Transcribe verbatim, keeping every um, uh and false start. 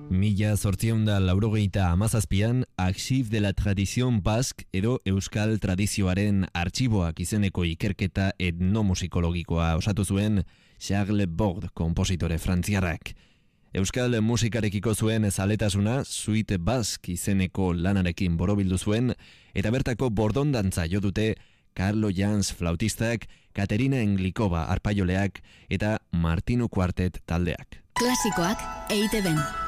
Mila zortziehunda laurogeita hamazazpian Archive de la Tradición Basque edo Euskal Tradizioaren Artxiboak izeneko ikerketa etnomusikologikoa osatu zuen Charles Bord konpositore frantziarrak. Euskal musikarekiko zuen zaletasuna Suite Basque izeneko lanarekin borobildu zuen eta bertako bordondantza jo dute Carlo Jans flautistak, Katerina Englikova arpaioleak eta Martino Quartet taldeak. Klasikoak E I Te Ben.